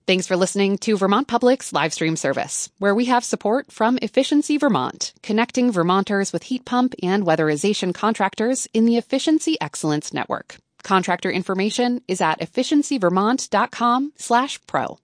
Thanks for listening to Vermont Public's live stream service, where we have support from Efficiency Vermont, connecting Vermonters with heat pump and weatherization contractors in the Efficiency Excellence Network. Contractor information is at efficiencyvermont.com/pro.